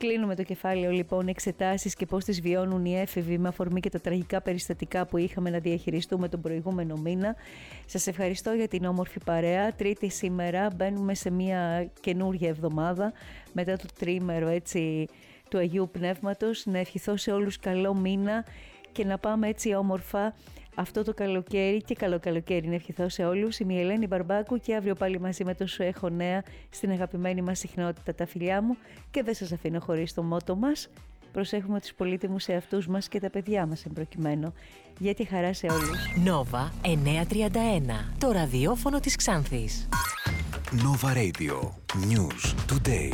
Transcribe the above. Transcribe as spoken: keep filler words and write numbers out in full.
Κλείνουμε το κεφάλαιο λοιπόν εξετάσεις και πώς τις βιώνουν οι έφηβοι με αφορμή και τα τραγικά περιστατικά που είχαμε να διαχειριστούμε τον προηγούμενο μήνα. Σας ευχαριστώ για την όμορφη παρέα. Τρίτη σήμερα, μπαίνουμε σε μια καινούργια εβδομάδα μετά το τρίμερο έτσι του Αγίου Πνεύματος. Να ευχηθώ σε όλους καλό μήνα και να πάμε έτσι όμορφα αυτό το καλοκαίρι, και καλό καλοκαίρι να ευχηθώ σε όλους. Είμαι η Ελένη Μπαρμπάκου και αύριο πάλι μαζί με το Σου Έχω Νέα στην αγαπημένη μας συχνότητα, τα φιλιά μου, και δεν σας αφήνω χωρίς το μότο μας. Προσέχουμε τους πολύτιμους εαυτούς μας και τα παιδιά μας εμπροκειμένου. Για τη χαρά σε όλους. Νόβα εννιακόσια τριάντα ένα, το ραδιόφωνο της Ξάνθης. Nova Radio. News Today.